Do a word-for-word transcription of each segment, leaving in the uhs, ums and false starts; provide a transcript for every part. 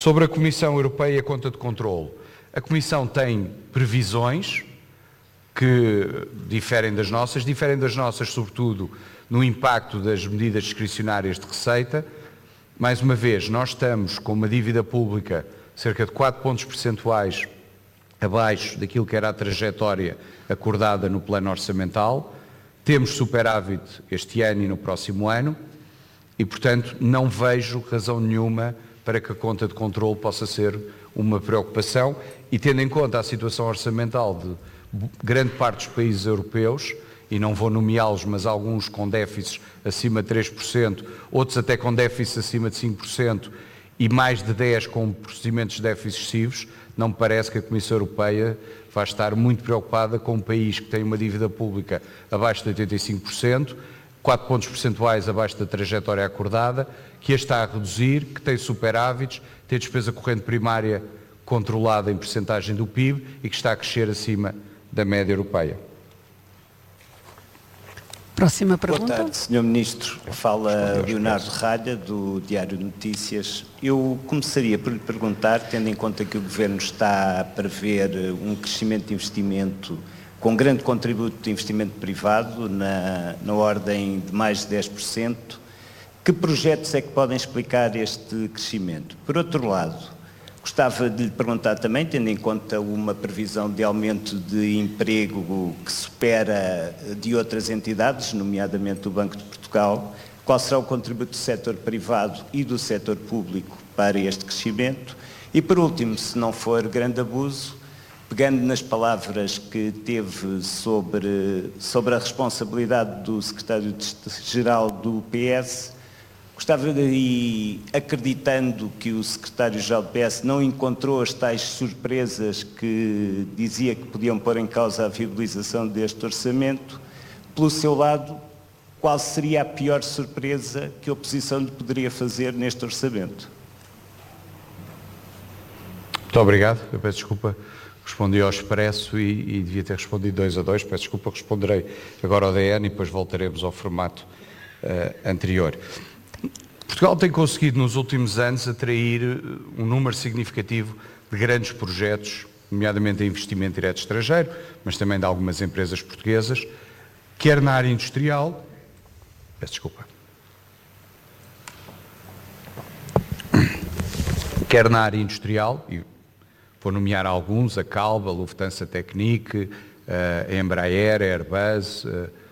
Sobre a Comissão Europeia e a conta de controlo. A Comissão tem previsões que diferem das nossas, diferem das nossas sobretudo no impacto das medidas discricionárias de receita. Mais uma vez, nós estamos com uma dívida pública cerca de quatro pontos percentuais abaixo daquilo que era a trajetória acordada no plano orçamental. Temos superávit este ano e no próximo ano e, portanto, não vejo razão nenhuma para que a conta de controlo possa ser uma preocupação e, tendo em conta a situação orçamental de grande parte dos países europeus, e não vou nomeá-los, mas alguns com déficits acima de três por cento, outros até com déficits acima de cinco por cento e mais de dez por cento com procedimentos de déficits excessivos, não me parece que a Comissão Europeia vai estar muito preocupada com um país que tem uma dívida pública abaixo de oitenta e cinco por cento, quatro pontos percentuais abaixo da trajetória acordada, que a está a reduzir, que tem superávites, tem despesa corrente primária controlada em percentagem do P I B e que está a crescer acima da média europeia. Próxima pergunta. Boa tarde, senhor Ministro. Fala Leonardo Ralha, do Diário de Notícias. Eu começaria por lhe perguntar, tendo em conta que o Governo está a prever um crescimento de investimento com grande contributo de investimento privado, na, na ordem de mais de dez por cento, que projetos é que podem explicar este crescimento? Por outro lado, gostava de lhe perguntar também, tendo em conta uma previsão de aumento de emprego que supera de outras entidades, nomeadamente o Banco de Portugal, qual será o contributo do setor privado e do setor público para este crescimento? E por último, se não for grande abuso, pegando nas palavras que teve sobre, sobre a responsabilidade do secretário-geral do P S, gostava de, e acreditando que o secretário-geral do P S não encontrou as tais surpresas que dizia que podiam pôr em causa a viabilização deste orçamento, pelo seu lado, qual seria a pior surpresa que a oposição lhe poderia fazer neste orçamento? Muito obrigado. Eu peço desculpa, respondi ao Expresso e, e devia ter respondido dois a dois. Peço desculpa, responderei agora ao D N e depois voltaremos ao formato uh, anterior. Portugal tem conseguido nos últimos anos atrair um número significativo de grandes projetos, nomeadamente em investimento direto estrangeiro, mas também de algumas empresas portuguesas, quer na área industrial, peço desculpa, quer na área industrial, e vou nomear alguns, a Calva, a Lufthansa Technik, a Embraer, a Airbus,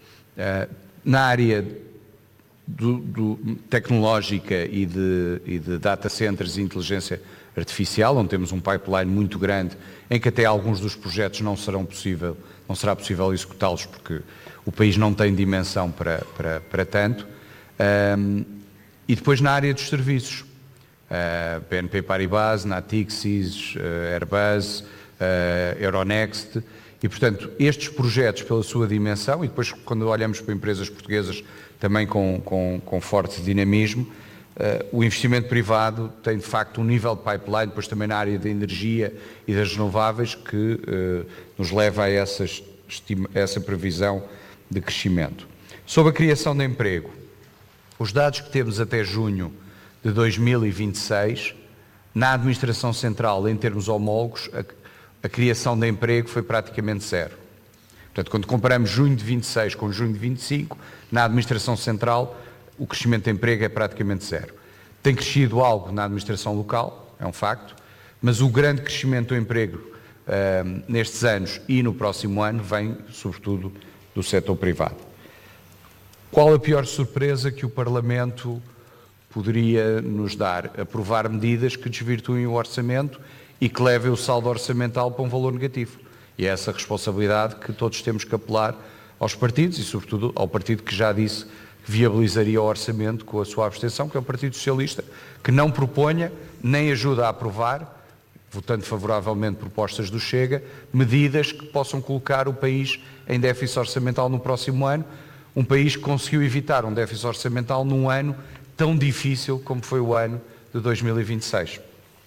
na área Do, do, tecnológica e de, e de data centers e inteligência artificial, onde temos um pipeline muito grande, em que até alguns dos projetos não serão possível, não será possível executá-los porque o país não tem dimensão para, para, para tanto. Um, e depois na área dos serviços, uh, B N P Paribas, Natixis, uh, Airbus, uh, Euronext, e portanto estes projetos pela sua dimensão, e depois quando olhamos para empresas portuguesas também com, com, com forte dinamismo, uh, o investimento privado tem de facto um nível de pipeline, depois também na área da energia e das renováveis, que uh, nos leva a essas, a essa previsão de crescimento. Sobre a criação de emprego, os dados que temos até junho de dois mil e vinte e seis, na administração central, em termos homólogos, a, a criação de emprego foi praticamente zero. Portanto, quando comparamos junho de vinte e seis com junho de vinte e cinco, na administração central, o crescimento de emprego é praticamente zero. Tem crescido algo na administração local, é um facto, mas o grande crescimento do emprego uh, nestes anos e no próximo ano vem, sobretudo, do setor privado. Qual a pior surpresa que o Parlamento poderia nos dar? Aprovar medidas que desvirtuem o orçamento e que levem o saldo orçamental para um valor negativo. E é essa responsabilidade que todos temos que apelar aos partidos e, sobretudo, ao partido que já disse que viabilizaria o orçamento com a sua abstenção, que é o Partido Socialista, que não proponha nem ajuda a aprovar, votando favoravelmente propostas do Chega, medidas que possam colocar o país em déficit orçamental no próximo ano, um país que conseguiu evitar um déficit orçamental num ano tão difícil como foi o ano de dois mil e vinte e seis.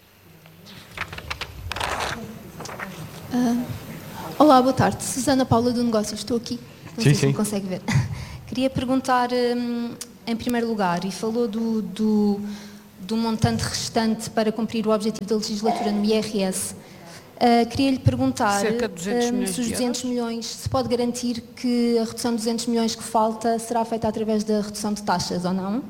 Uh, olá, boa tarde. Susana Paula do Negócio, estou aqui. Não sim, sei sim. se me consegue ver. Queria perguntar, um, em primeiro lugar, e falou do, do, do montante restante para cumprir o objetivo da legislatura no I R S. Uh, queria-lhe perguntar Cerca de duzentos uh, milhões se os de duzentos euros. milhões, se pode garantir que a redução de duzentos milhões que falta será feita através da redução de taxas ou não?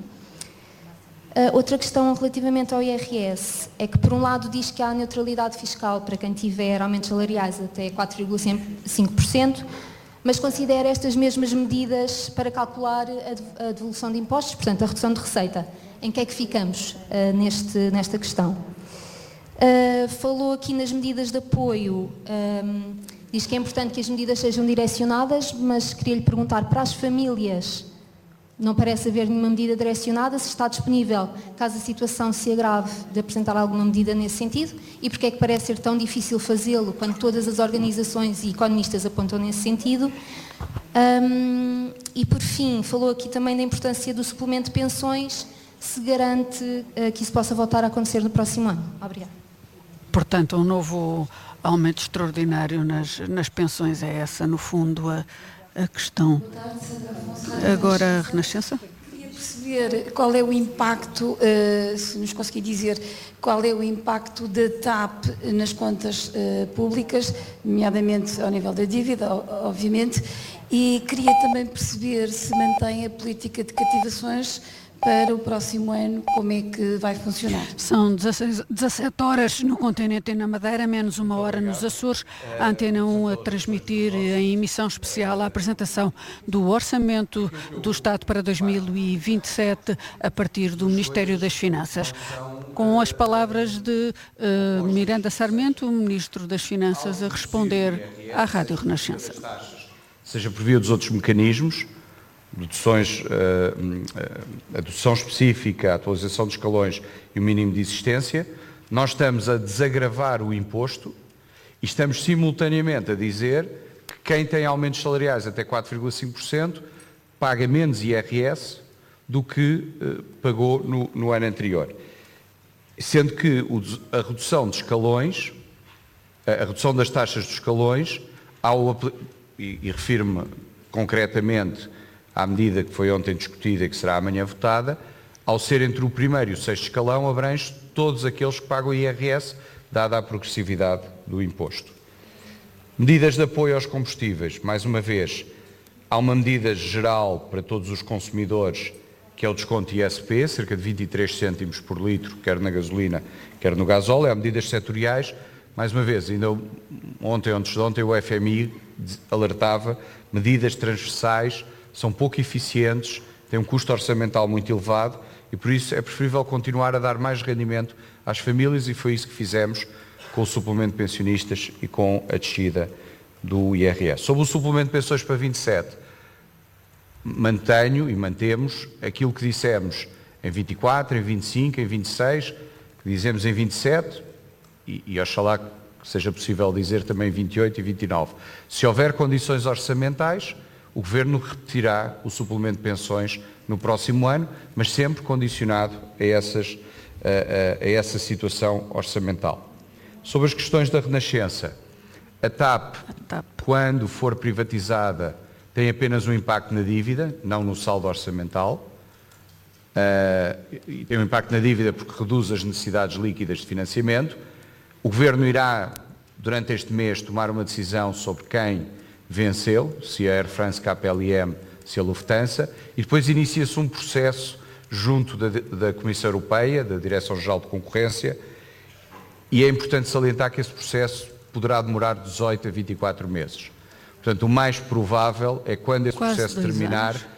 Uh, outra questão relativamente ao I R S é que, por um lado, diz que há neutralidade fiscal para quem tiver aumentos salariais até quatro vírgula cinco por cento, mas considera estas mesmas medidas para calcular a devolução de impostos, portanto, a redução de receita. Em que é que ficamos uh, neste, nesta questão? Uh, falou aqui nas medidas de apoio, um, diz que é importante que as medidas sejam direcionadas, mas queria-lhe perguntar, para as famílias, não parece haver nenhuma medida direcionada, se está disponível, caso a situação se agrave, de apresentar alguma medida nesse sentido, e porque é que parece ser tão difícil fazê-lo, quando todas as organizações e economistas apontam nesse sentido. Um, e por fim, falou aqui também da importância do suplemento de pensões, se garante uh, que isso possa voltar a acontecer no próximo ano. Obrigada. Portanto, um novo aumento extraordinário nas, nas pensões, é essa, no fundo, a, a questão. Agora, a Renascença? Queria perceber qual é o impacto, uh, se nos conseguir dizer, qual é o impacto da T A P nas contas uh, públicas, nomeadamente ao nível da dívida, obviamente, e queria também perceber se mantém a política de cativações para o próximo ano, como é que vai funcionar? São dezasseis, dezassete horas no continente e na Madeira, menos uma hora nos Açores. A Antena um a transmitir em emissão especial a apresentação do Orçamento do Estado para dois mil e vinte e sete a partir do Ministério das Finanças. Com as palavras de uh, Miranda Sarmento, o Ministro das Finanças, a responder à Rádio Renascença. Seja por via dos outros mecanismos, deduções, uh, uh, a dedução específica, a atualização dos escalões e o mínimo de existência, nós estamos a desagravar o imposto e estamos simultaneamente a dizer que quem tem aumentos salariais até quatro vírgula cinco por cento paga menos I R S do que uh, pagou no, no ano anterior. Sendo que o, a redução de escalões, a, a redução das taxas dos escalões, ao, e, e refiro-me concretamente à medida que foi ontem discutida e que será amanhã votada, ao ser entre o primeiro e o sexto escalão, abrange todos aqueles que pagam I R S, dada a progressividade do imposto. Medidas de apoio aos combustíveis. Mais uma vez, há uma medida geral para todos os consumidores, que é o desconto I S P, cerca de vinte e três cêntimos por litro, quer na gasolina, quer no gasóleo. Há medidas setoriais. Mais uma vez, ainda ontem, antes de ontem, o F M I alertava, medidas transversais são pouco eficientes, têm um custo orçamental muito elevado e por isso é preferível continuar a dar mais rendimento às famílias e foi isso que fizemos com o suplemento de pensionistas e com a descida do I R S. Sobre o suplemento de pensões para vinte e sete, mantenho e mantemos aquilo que dissemos em vinte e quatro, em vinte e cinco, em vinte e seis, que dizemos em vinte e sete e, e oxalá que seja possível dizer também em vinte e oito e vinte e nove. Se houver condições orçamentais, o Governo repetirá o suplemento de pensões no próximo ano, mas sempre condicionado a, essas, a, a, a essa situação orçamental. Sobre as questões da Renascença, a TAP, a TAP, quando for privatizada, tem apenas um impacto na dívida, não no saldo orçamental. Uh, e tem um impacto na dívida porque reduz as necessidades líquidas de financiamento. O Governo irá, durante este mês, tomar uma decisão sobre quem venceu, se a Air France, K P L M, se a Lufthansa, e depois inicia-se um processo junto da, da Comissão Europeia, da Direção-Geral de Concorrência, e é importante salientar que esse processo poderá demorar dezoito a vinte e quatro meses. Portanto, o mais provável é quando esse Quase processo terminar, anos.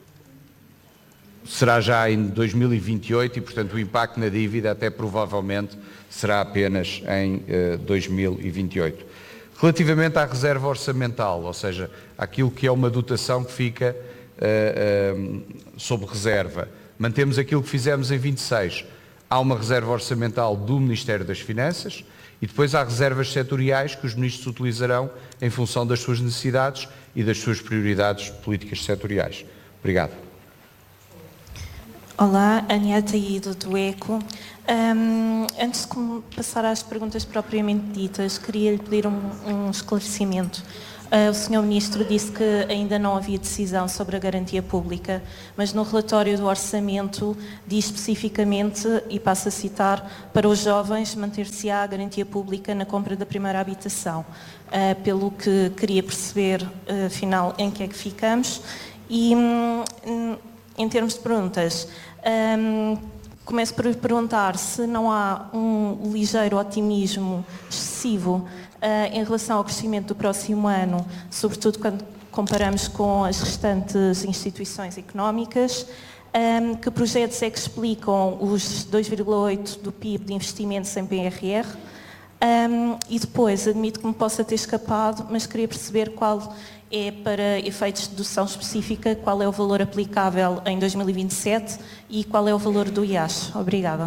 será já em dois mil e vinte e oito e, portanto, o impacto na dívida até provavelmente será apenas em uh, dois mil e vinte e oito. Relativamente à reserva orçamental, ou seja, aquilo que é uma dotação que fica uh, uh, sob reserva, mantemos aquilo que fizemos em vinte e seis. Há uma reserva orçamental do Ministério das Finanças e depois há reservas setoriais que os ministros utilizarão em função das suas necessidades e das suas prioridades políticas setoriais. Obrigado. Olá, Anieta Ido do ECO. Um, antes de passar às perguntas propriamente ditas, queria lhe pedir um, um esclarecimento. Uh, o senhor Ministro disse que ainda não havia decisão sobre a garantia pública, mas no relatório do orçamento diz especificamente, e passo a citar, para os jovens manter-se-á a garantia pública na compra da primeira habitação. Uh, pelo que queria perceber, uh, afinal, em que é que ficamos. E, um, em termos de perguntas, um, começo por perguntar se não há um ligeiro otimismo excessivo uh, em relação ao crescimento do próximo ano, sobretudo quando comparamos com as restantes instituições económicas. Um, que projetos é que explicam os dois vírgula oito do P I B de investimentos em P R R? Um, e depois, admito que me possa ter escapado, mas queria perceber qual é, para efeitos de dedução específica, qual é o valor aplicável em dois mil e vinte e sete e qual é o valor do I A S. Obrigada.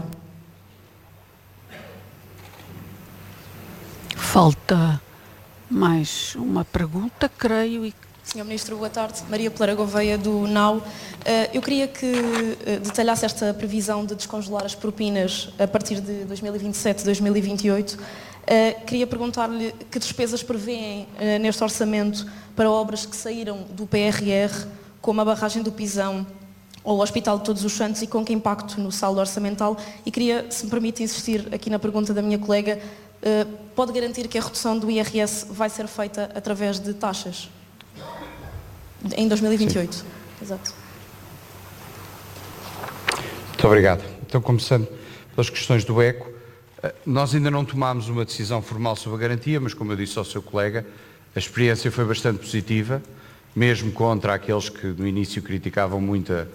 Falta mais uma pergunta, creio. E... senhor Ministro, boa tarde. Maria Pereira Gouveia, do N A U. Eu queria que detalhasse esta previsão de descongelar as propinas a partir de dois mil e vinte e sete, dois mil e vinte e oito. Queria perguntar-lhe que despesas prevêem neste orçamento para obras que saíram do P R R, como a barragem do Pisão ou o Hospital de Todos os Santos, e com que impacto no saldo orçamental. E queria, se me permite insistir aqui na pergunta da minha colega, pode garantir que a redução do I R S vai ser feita através de taxas? Em dois mil e vinte e oito. Sim. Exato. Muito obrigado. Então, começando pelas questões do ECO, nós ainda não tomámos uma decisão formal sobre a garantia, mas como eu disse ao seu colega, a experiência foi bastante positiva, mesmo contra aqueles que no início criticavam muito a,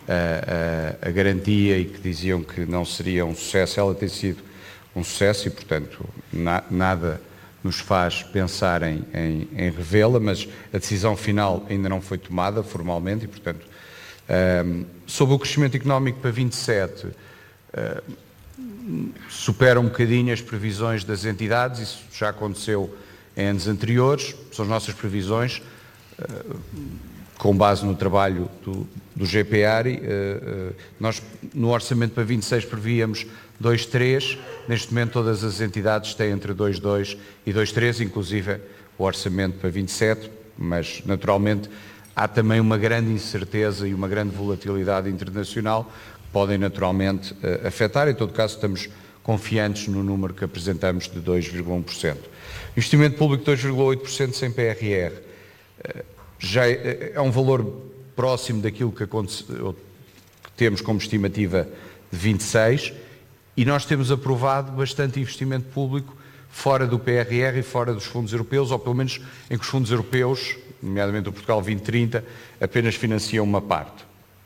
a, a garantia e que diziam que não seria um sucesso. Ela tem sido um sucesso e, portanto, na, nada nos faz pensar em, em, em revê-la, mas a decisão final ainda não foi tomada formalmente e, portanto, um, sobre o crescimento económico para vinte e sete, uh, supera um bocadinho as previsões das entidades, isso já aconteceu em anos anteriores, são as nossas previsões, uh, com base no trabalho do, do G P A R I, uh, uh, nós no orçamento para vinte e seis prevíamos dois vírgula três, neste momento todas as entidades têm entre dois vírgula dois e dois vírgula três, inclusive o orçamento para vinte e sete, mas naturalmente há também uma grande incerteza e uma grande volatilidade internacional que podem naturalmente uh, afetar. Em todo caso, estamos confiantes no número que apresentamos de dois vírgula um por cento. Investimento público de dois vírgula oito por cento sem P R R, uh, já é, é um valor próximo daquilo que, aconte, que temos como estimativa de vinte e seis, e nós temos aprovado bastante investimento público fora do P R R e fora dos fundos europeus, ou pelo menos em que os fundos europeus, nomeadamente o Portugal vinte trinta, apenas financiam uma parte.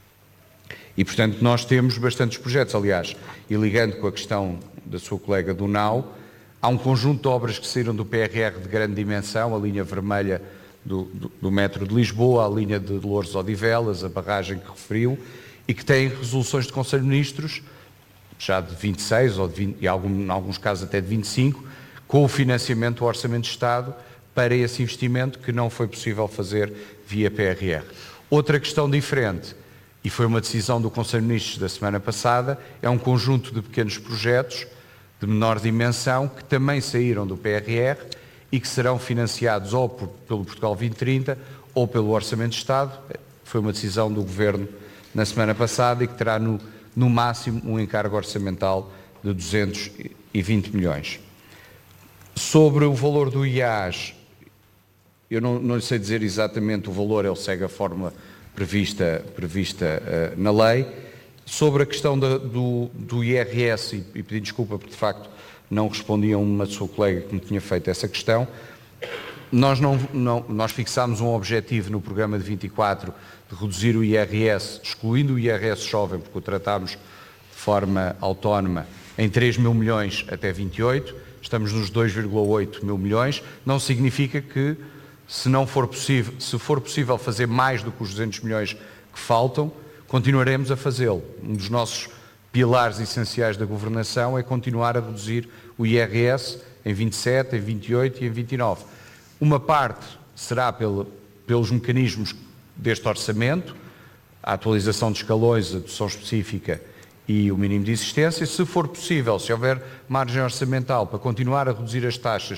E, portanto, nós temos bastantes projetos. Aliás, e ligando com a questão da sua colega do N A U, há um conjunto de obras que saíram do P R R de grande dimensão, a linha vermelha do, do, do metro de Lisboa, a linha de Loures-Odivelas, a barragem que referiu, e que têm resoluções de Conselho de Ministros, já de vinte e seis, ou de vinte, e algum, em alguns casos até de vinte e cinco, com o financiamento do Orçamento de Estado para esse investimento que não foi possível fazer via P R R. Outra questão diferente, e foi uma decisão do Conselho de Ministros da semana passada, é um conjunto de pequenos projetos de menor dimensão que também saíram do P R R e que serão financiados ou por, pelo Portugal vinte trinta ou pelo Orçamento de Estado. Foi uma decisão do Governo na semana passada e que terá no, no máximo um encargo orçamental de duzentos e vinte milhões. Sobre o valor do I A S, eu não, não lhe sei dizer exatamente o valor, ele segue a fórmula prevista, prevista uh, na lei. Sobre a questão da, do, do I R S, e, e pedi desculpa porque de facto não respondi a uma sua colega que me tinha feito essa questão, nós, não, não, nós fixámos um objetivo no programa de vinte e quatro de reduzir o I R S, excluindo o I R S jovem, porque o tratámos de forma autónoma, em três mil milhões até vinte e oito, estamos nos dois vírgula oito mil milhões, não significa que, se não for possível, se for possível fazer mais do que os duzentos milhões que faltam, continuaremos a fazê-lo. Um dos nossos pilares essenciais da governação é continuar a reduzir o I R S em vinte e sete, em vinte e oito e em vinte e nove. Uma parte será pelo, pelos mecanismos deste orçamento, a atualização de escalões, a dedução específica e o mínimo de existência. Se for possível, se houver margem orçamental para continuar a reduzir as taxas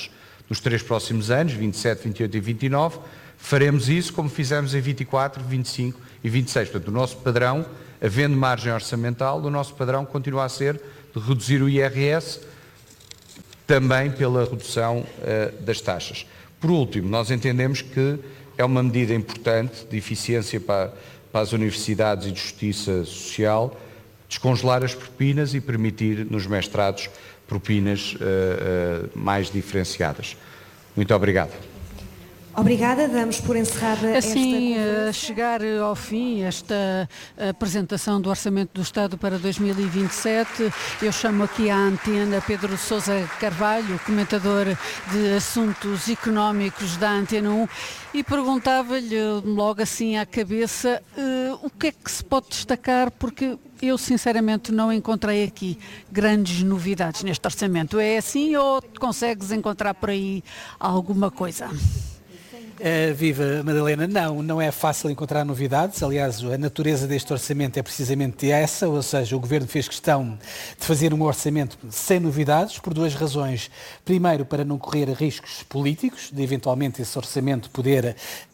nos três próximos anos, vinte e sete, vinte e oito e vinte e nove, faremos isso como fizemos em vinte e quatro, vinte e cinco e vinte e seis. Portanto, o nosso padrão, havendo margem orçamental, o nosso padrão continua a ser de reduzir o I R S, também pela redução uh, das taxas. Por último, nós entendemos que é uma medida importante de eficiência para, para as universidades e de justiça social, descongelar as propinas e permitir nos mestrados propinas uh, uh, mais diferenciadas. Muito obrigado. Obrigada, damos por encerrada assim, esta conferência. Chegar ao fim esta apresentação do Orçamento do Estado para dois mil e vinte e sete, eu chamo aqui à antena Pedro Sousa Carvalho, comentador de assuntos económicos da Antena um, e perguntava-lhe logo assim à cabeça uh, o que é que se pode destacar, porque eu sinceramente não encontrei aqui grandes novidades neste orçamento. É assim ou consegues encontrar por aí alguma coisa? Uh, viva Madalena, não, não é fácil encontrar novidades, aliás a natureza deste orçamento é precisamente essa, ou seja, o Governo fez questão de fazer um orçamento sem novidades por duas razões. Primeiro, para não correr riscos políticos, de eventualmente esse orçamento poder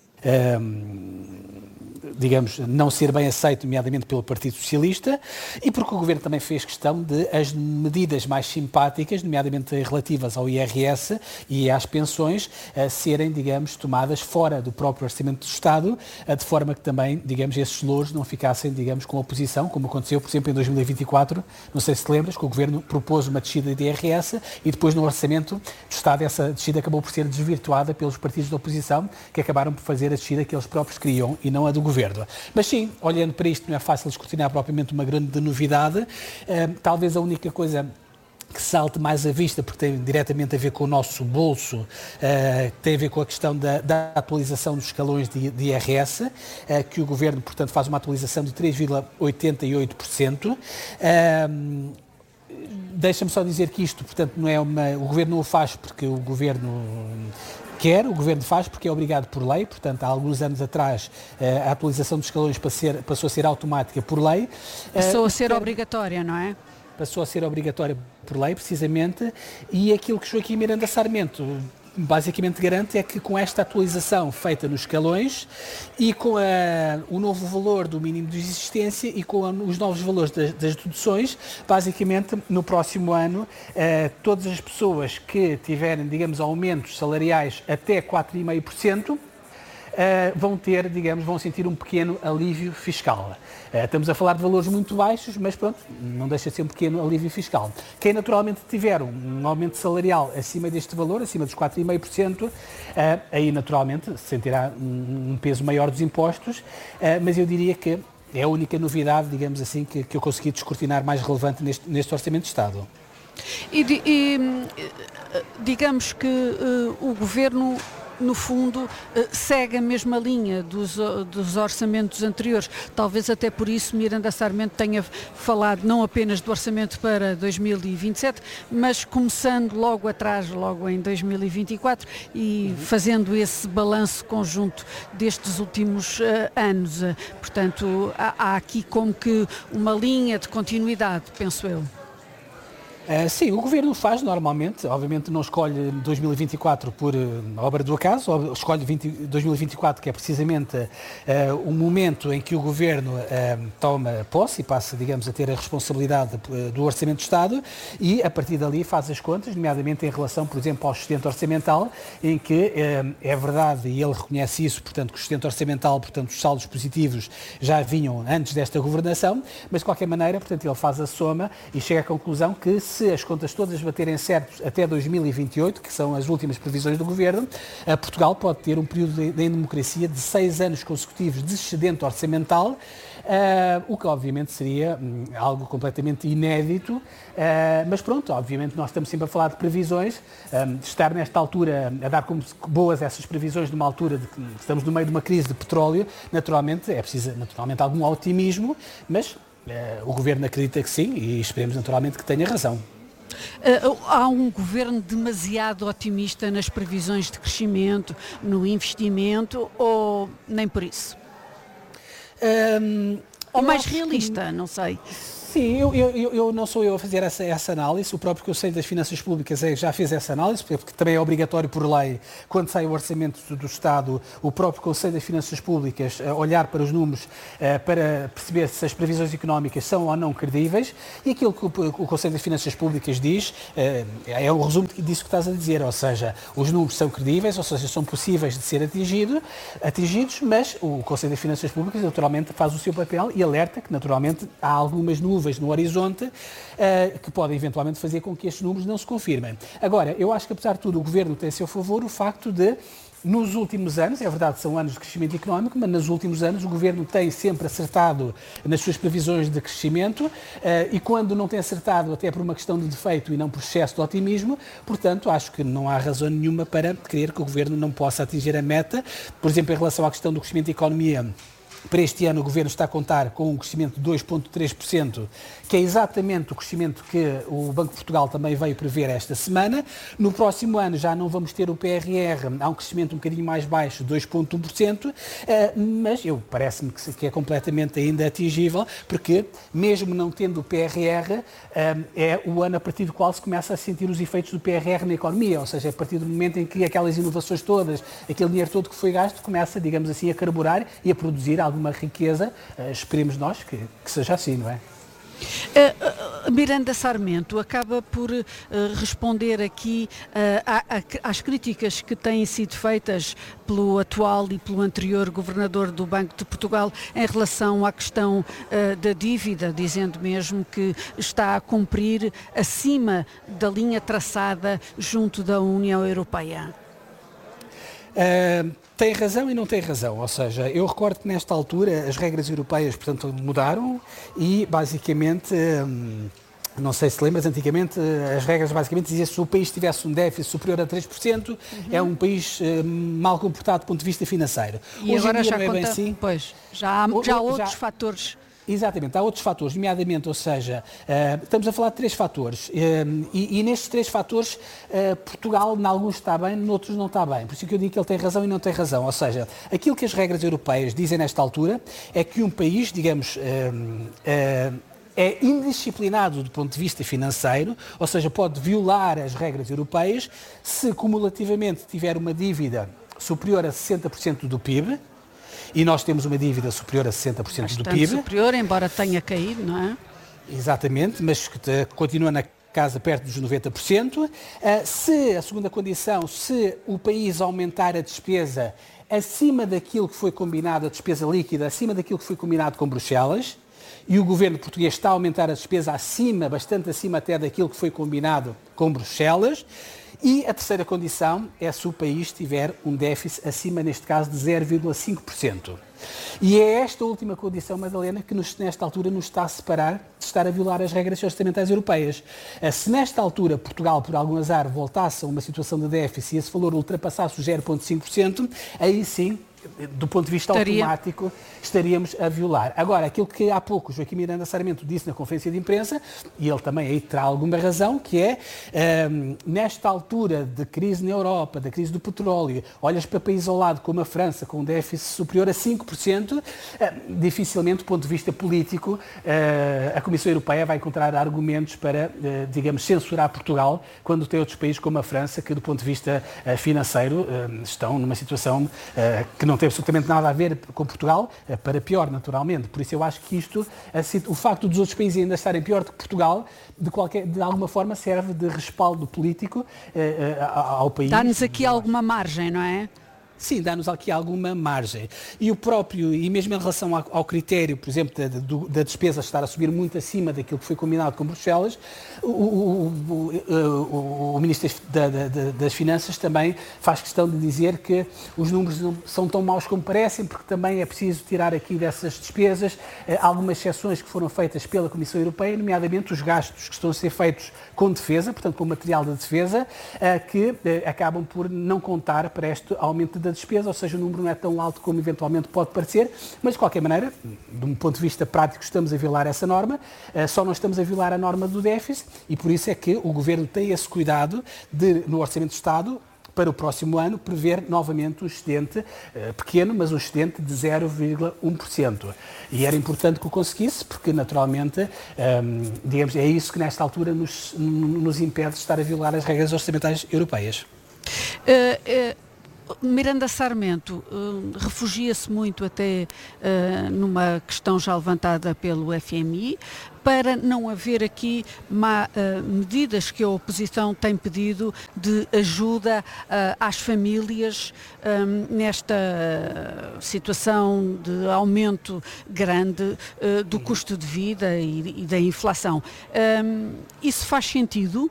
uh, digamos, não ser bem aceito, nomeadamente pelo Partido Socialista, e porque o Governo também fez questão de as medidas mais simpáticas, nomeadamente relativas ao I R S e às pensões, a serem, digamos, tomadas fora do próprio Orçamento do Estado, de forma que também, digamos, esses louros não ficassem, digamos, com oposição, como aconteceu, por exemplo, em dois mil e vinte e quatro, não sei se te lembras, que o Governo propôs uma descida de I R S e depois no Orçamento do Estado essa descida acabou por ser desvirtuada pelos partidos da oposição, que acabaram por fazer a descida que eles próprios queriam e não a do Governo. Mas sim, olhando para isto, não é fácil escrutinar propriamente uma grande novidade. Uh, talvez a única coisa que salte mais à vista, porque tem diretamente a ver com o nosso bolso, uh, tem a ver com a questão da, da atualização dos escalões de, de I R S, uh, que o Governo, portanto, faz uma atualização de três vírgula oitenta e oito por cento. Uh, Deixa-me só dizer que isto, portanto, não é uma, o Governo não o faz porque o Governo quer, o Governo faz porque é obrigado por lei, portanto, há alguns anos atrás a atualização dos escalões passou a ser automática por lei. Passou a ser obrigatória, não é? Passou a ser obrigatória por lei, precisamente, e aquilo que Joaquim Miranda Sarmento basicamente garante é que com esta atualização feita nos escalões e com a, o novo valor do mínimo de existência e com a, os novos valores das, das deduções, basicamente no próximo ano eh, todas as pessoas que tiverem, digamos, aumentos salariais até quatro vírgula cinco por cento Uh, vão ter, digamos, vão sentir um pequeno alívio fiscal. Uh, estamos a falar de valores muito baixos, mas pronto, não deixa de ser um pequeno alívio fiscal. Quem naturalmente tiver um aumento salarial acima deste valor, acima dos quatro vírgula cinco por cento, uh, aí naturalmente sentirá um, um peso maior dos impostos, uh, mas eu diria que é a única novidade, digamos assim, que, que eu consegui descortinar mais relevante neste, neste Orçamento de Estado. E, e digamos que uh, o Governo, no fundo, segue a mesma linha dos, dos orçamentos anteriores. Talvez até por isso Miranda Sarmento tenha falado não apenas do orçamento para dois mil e vinte e sete, mas começando logo atrás, logo em dois mil e vinte e quatro, e fazendo esse balanço conjunto destes últimos uh, anos. Portanto, há, há aqui como que uma linha de continuidade, penso eu. Uh, sim, o Governo faz normalmente, obviamente não escolhe dois mil e vinte e quatro por uh, obra do acaso, escolhe vinte, dois mil e vinte e quatro, que é precisamente uh, o momento em que o Governo uh, toma posse e passa, digamos, a ter a responsabilidade uh, do Orçamento do Estado e a partir dali faz as contas, nomeadamente em relação, por exemplo, ao sustento orçamental, em que uh, é verdade, e ele reconhece isso, portanto, que o sustento orçamental, portanto, os saldos positivos já vinham antes desta governação, mas de qualquer maneira, portanto, ele faz a soma e chega à conclusão que se as contas todas baterem certos até dois mil e vinte e oito, que são as últimas previsões do Governo, Portugal pode ter um período de, de democracia de seis anos consecutivos de excedente orçamental, uh, o que obviamente seria um, algo completamente inédito, uh, mas pronto, obviamente nós estamos sempre a falar de previsões, um, de estar nesta altura a dar como boas essas previsões numa altura de que estamos no meio de uma crise de petróleo, naturalmente é preciso naturalmente algum otimismo, mas uh, o Governo acredita que sim e esperemos naturalmente que tenha razão. Uh, há um governo demasiado otimista nas previsões de crescimento, no investimento, ou nem por isso? Um, ou mais realista, que, não sei. Sim, eu, eu, eu não sou eu a fazer essa, essa análise, o próprio Conselho das Finanças Públicas já fez essa análise, porque também é obrigatório por lei, quando sai o orçamento do Estado, o próprio Conselho das Finanças Públicas olhar para os números para perceber se as previsões económicas são ou não credíveis, e aquilo que o, o Conselho das Finanças Públicas diz é o resumo disso que estás a dizer, ou seja, os números são credíveis, ou seja, são possíveis de ser atingido, atingidos, mas o Conselho das Finanças Públicas naturalmente faz o seu papel e alerta que naturalmente há algumas nuvens no horizonte uh, que podem eventualmente fazer com que estes números não se confirmem. Agora, eu acho que apesar de tudo o Governo tem a seu favor o facto de, nos últimos anos, é verdade, são anos de crescimento económico, mas nos últimos anos o Governo tem sempre acertado nas suas previsões de crescimento uh, e quando não tem acertado até por uma questão de defeito e não por excesso de otimismo, portanto acho que não há razão nenhuma para crer que o Governo não possa atingir a meta. Por exemplo, em relação à questão do crescimento da economia, para este ano o Governo está a contar com um crescimento de dois vírgula três por cento, que é exatamente o crescimento que o Banco de Portugal também veio prever esta semana. No próximo ano já não vamos ter o P R R, há um crescimento um bocadinho mais baixo, dois vírgula um por cento, mas eu parece-me que é completamente ainda atingível, porque mesmo não tendo o P R R, é o ano a partir do qual se começa a sentir os efeitos do P R R na economia, ou seja, a partir do momento em que aquelas inovações todas, aquele dinheiro todo que foi gasto, começa, digamos assim, a carburar e a produzir alguma riqueza, uh, esperemos nós que, que seja assim, não é? Uh, uh, Miranda Sarmento acaba por uh, responder aqui uh, a, a, às críticas que têm sido feitas pelo atual e pelo anterior governador do Banco de Portugal em relação à questão uh, da dívida, dizendo mesmo que está a cumprir acima da linha traçada junto da União Europeia. Uh, tem razão e não tem razão, ou seja, eu recordo que nesta altura as regras europeias, portanto, mudaram e basicamente, um, não sei se lembras, antigamente as regras basicamente diziam que se o país tivesse um déficit superior a três por cento, uhum. é um país uh, mal comportado do ponto de vista financeiro. E Hoje agora em dia já não é conta, bem assim. Pois, já há, já há outros já, fatores. Exatamente, há outros fatores, nomeadamente, ou seja, uh, estamos a falar de três fatores uh, e, e nestes três fatores uh, Portugal, em alguns está bem, noutros não está bem. Por isso que eu digo que ele tem razão e não tem razão. Ou seja, aquilo que as regras europeias dizem nesta altura é que um país, digamos, uh, uh, é indisciplinado do ponto de vista financeiro, ou seja, pode violar as regras europeias se cumulativamente tiver uma dívida superior a sessenta por cento do P I B. E nós temos uma dívida superior a sessenta por cento Bastante do P I B. superior, embora tenha caído, não é? Exatamente, mas que continua na casa perto dos noventa por cento. Se, a segunda condição, se o país aumentar a despesa acima daquilo que foi combinado, a despesa líquida, acima daquilo que foi combinado com Bruxelas, e o governo português está a aumentar a despesa acima, bastante acima até daquilo que foi combinado com Bruxelas. E a terceira condição é se o país tiver um déficit acima, neste caso, de zero vírgula cinco por cento. E é esta última condição, Madalena, que nos, nesta altura nos está a separar de estar a violar as regras orçamentais europeias. Se nesta altura Portugal, por algum azar, voltasse a uma situação de déficit e esse valor ultrapassasse o zero vírgula cinco por cento, aí sim, do ponto de vista Estaria. automático, estaríamos a violar. Agora, aquilo que há pouco Joaquim Miranda Sarmento disse na conferência de imprensa, e ele também aí terá alguma razão, que é, um, nesta altura de crise na Europa, da crise do petróleo, olhas para países ao lado como a França, com um déficit superior a cinco por cento, uh, dificilmente, do ponto de vista político, uh, a Comissão Europeia vai encontrar argumentos para, uh, digamos, censurar Portugal, quando tem outros países como a França, que do ponto de vista uh, financeiro uh, estão numa situação uh, que não não tem absolutamente nada a ver com Portugal, para pior, naturalmente. Por isso eu acho que isto, o facto dos outros países ainda estarem pior do que Portugal, de, qualquer, de alguma forma serve de respaldo político eh, ao país. Dá-nos aqui alguma margem, não é? Sim, dá-nos aqui alguma margem. E o próprio, e mesmo em relação ao, ao critério, por exemplo, da, da despesa estar a subir muito acima daquilo que foi combinado com Bruxelas, o, o, o, o, o Ministro da, da, das Finanças também faz questão de dizer que os números não são tão maus como parecem, porque também é preciso tirar aqui dessas despesas eh, algumas exceções que foram feitas pela Comissão Europeia, nomeadamente os gastos que estão a ser feitos com defesa, portanto com material de defesa, eh, que eh, acabam por não contar para este aumento da despesa, ou seja, o número não é tão alto como eventualmente pode parecer, mas de qualquer maneira, de um ponto de vista prático, estamos a violar essa norma, só não estamos a violar a norma do déficit e por isso é que o Governo tem esse cuidado de, no Orçamento do Estado, para o próximo ano prever novamente um excedente uh, pequeno, mas um excedente de zero vírgula um por cento. E era importante que o conseguisse, porque naturalmente, um, digamos, é isso que nesta altura nos, nos impede de estar a violar as regras orçamentais europeias. Uh, uh... Miranda Sarmento uh, refugia-se muito até uh, numa questão já levantada pelo F M I para não haver aqui má, uh, medidas que a oposição tem pedido de ajuda uh, às famílias um, nesta uh, situação de aumento grande uh, do custo de vida e, e da inflação. Um, isso faz sentido?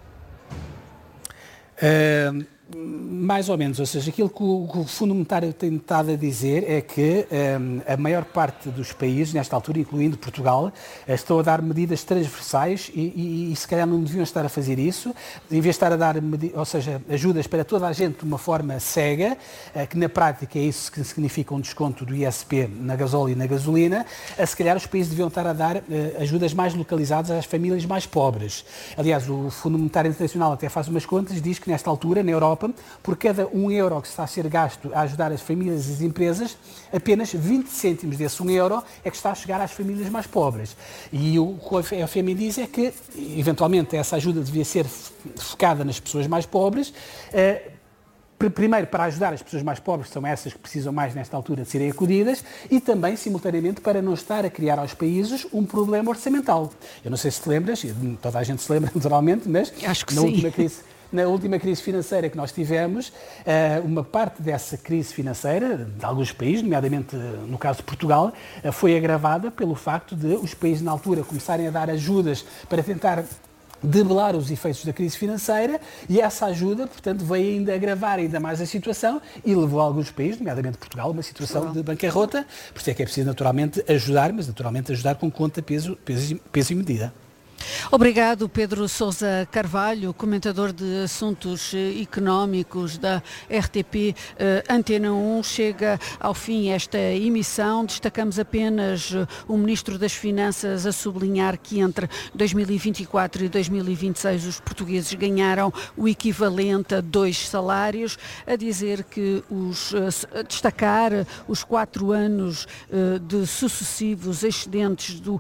Uh... Mais ou menos, ou seja, aquilo que o, que o Fundo Monetário tem estado a dizer é que um, a maior parte dos países, nesta altura, incluindo Portugal, estão a dar medidas transversais e, e, e se calhar não deviam estar a fazer isso, em vez de estar a dar, ou seja, ajudas para toda a gente de uma forma cega, que na prática é isso que significa um desconto do I S P na gasóleo e na gasolina, se calhar os países deviam estar a dar uh, ajudas mais localizadas às famílias mais pobres. Aliás, o Fundo Monetário Internacional até faz umas contas e diz que nesta altura, na Europa, por cada um euro que está a ser gasto a ajudar as famílias e as empresas, apenas vinte cêntimos desse um euro é que está a chegar às famílias mais pobres. E o que o F M I diz é que, eventualmente, essa ajuda devia ser focada nas pessoas mais pobres, primeiro para ajudar as pessoas mais pobres, que são essas que precisam mais nesta altura de serem acudidas, e também, simultaneamente, para não estar a criar aos países um problema orçamental. Eu não sei se te lembras, toda a gente se lembra naturalmente, mas Acho que na sim. última crise... Na última crise financeira que nós tivemos, uma parte dessa crise financeira, de alguns países, nomeadamente no caso de Portugal, foi agravada pelo facto de os países na altura começarem a dar ajudas para tentar debelar os efeitos da crise financeira, e essa ajuda, portanto, veio ainda agravar ainda mais a situação e levou a alguns países, nomeadamente Portugal, a uma situação Portugal. de bancarrota. Por isso é que é preciso naturalmente ajudar, mas naturalmente ajudar com conta, peso, peso, peso e medida. Obrigado, Pedro Sousa Carvalho, comentador de assuntos económicos da R T P uh, Antena um. Chega ao fim esta emissão. Destacamos apenas uh, o Ministro das Finanças a sublinhar que entre dois mil e vinte e quatro e dois mil e vinte e seis os portugueses ganharam o equivalente a dois salários, a dizer que os, uh, a destacar os quatro anos uh, de sucessivos excedentes do uh,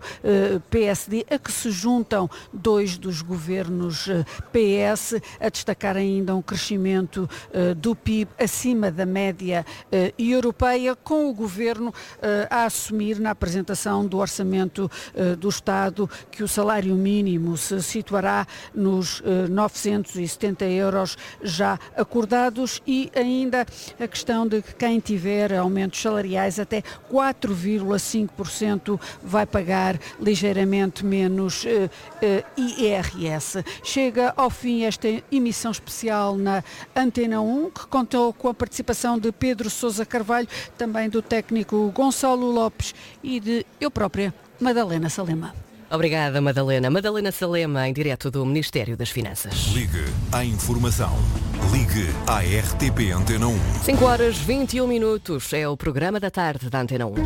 P S D, a que se juntam dois dos governos P S, a destacar ainda um crescimento uh, do P I B acima da média uh, europeia, com o governo uh, a assumir na apresentação do orçamento uh, do Estado que o salário mínimo se situará nos uh, novecentos e setenta euros já acordados, e ainda a questão de que quem tiver aumentos salariais até quatro vírgula cinco por cento vai pagar ligeiramente menos uh, Uh, I R S. Chega ao fim esta emissão especial na Antena um, que contou com a participação de Pedro Sousa Carvalho, também do técnico Gonçalo Lopes e de eu própria, Madalena Salema. Obrigada, Madalena. Madalena Salema, em direto do Ministério das Finanças. Ligue à informação. Ligue à R T P Antena um. cinco horas e vinte e um minutos. É o programa da tarde da Antena um.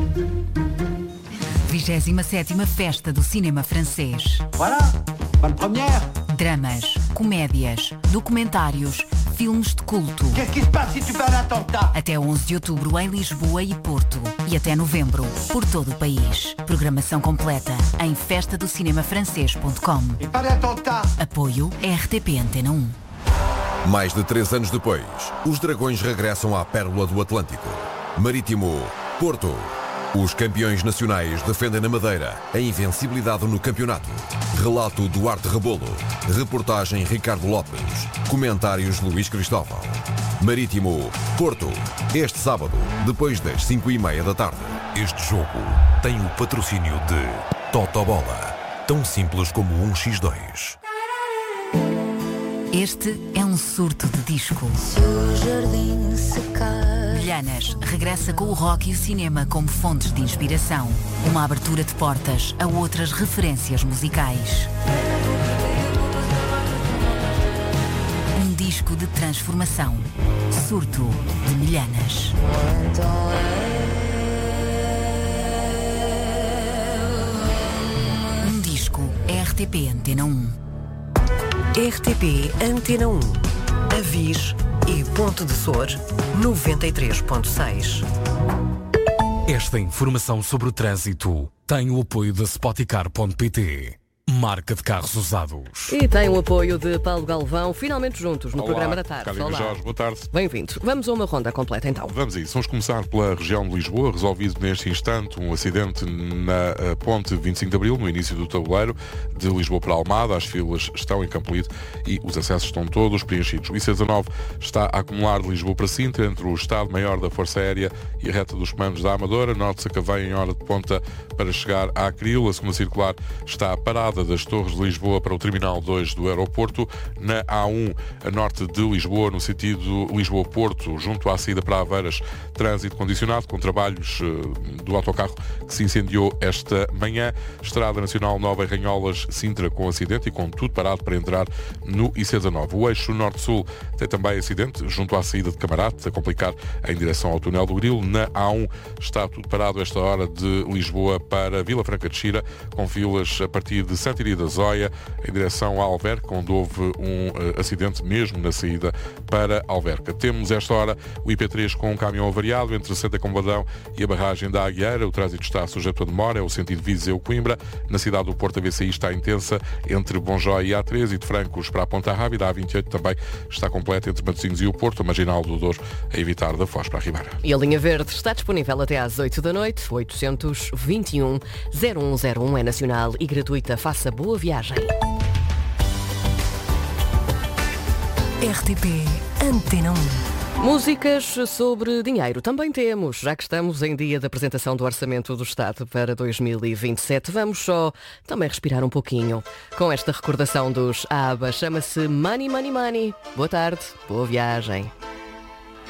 vigésima sétima Festa do Cinema Francês. Voilà, bonne première. Dramas, comédias, documentários, filmes de culto. Qu'est-ce qui se passe si tu fais un attentat? Até onze de outubro em Lisboa e Porto. E até novembro, por todo o país. Programação completa em festa do cinema francês ponto com. E para attentat. Apoio R T P Antena um. Mais de três anos depois, os Dragões regressam à Pérola do Atlântico. Marítimo, Porto. Os campeões nacionais defendem na Madeira a invencibilidade no campeonato. Relato Duarte Rebolo. Reportagem Ricardo Lopes. Comentários Luís Cristóvão. Marítimo, Porto. Este sábado, depois das cinco e meia da tarde. Este jogo tem o patrocínio de Totobola. Tão simples como um por dois. Este é um surto de disco. Se o jardim secar. Milhanas regressa com o rock e o cinema como fontes de inspiração. Uma abertura de portas a outras referências musicais. Um disco de transformação. Surto de Milhanas. Um disco R T P Antena um. R T P Antena um. Avis e Ponte de Sor noventa e três ponto seis. Esta informação sobre o trânsito tem o apoio da Spoticar ponto pt, marca de carros usados. E tem o apoio de Paulo Galvão, finalmente juntos no Olá, programa da tarde. Carolina Olá. Jorge, boa tarde. Bem-vindo. Vamos a uma ronda completa então. Vamos a isso. Vamos começar pela região de Lisboa. Resolvido neste instante um acidente na uh, ponte vinte e cinco de Abril, no início do tabuleiro de Lisboa para Almada. As filas estão em Campo Lido e os acessos estão todos preenchidos. O I C dezanove está a acumular de Lisboa para Sintra, entre o Estado-Maior da Força Aérea e a reta dos comandos da Amadora. Norte-se a Cavém em hora de ponta para chegar à Cril. A segunda circular está parada das Torres de Lisboa para o Terminal dois do aeroporto. Na A um, a norte de Lisboa, no sentido Lisboa-Porto, junto à saída para Aveiras, trânsito condicionado, com trabalhos uh, do autocarro que se incendiou esta manhã. Estrada Nacional Nova em Ranholas, Sintra, com acidente e com tudo parado para entrar no I C dezanove. O eixo norte-sul tem também acidente, junto à saída de Camarate, a complicar em direção ao túnel do Grilo. Na A um está tudo parado esta hora de Lisboa para Vila Franca de Xira, com filas a partir de Santa Iria da Zóia, em direção a Alverca, onde houve um uh, acidente mesmo na saída para Alverca. Temos esta hora o I P três com um caminhão avariado entre Santa Combadão e a barragem da Agueira. O trânsito está sujeito a demora, é o sentido Viseu-Coimbra. Na cidade do Porto, a V C I está intensa entre Bonjói e A três, e de Francos para a Ponta Rábida. A A vinte e oito também está completa entre Matosinhos e o Porto. A Marginal do Douro a evitar da Foz para a Ribeira. E a linha verde está disponível até às oito da noite. oitocentos e vinte e um, zero um zero um é nacional e gratuita. Faça boa viagem. R T P Antena um. Músicas sobre dinheiro também temos, já que estamos em dia da apresentação do Orçamento do Estado para dois mil e vinte e sete. Vamos só também respirar um pouquinho com esta recordação dos ABBA. Chama-se Money, Money, Money. Boa tarde, boa viagem.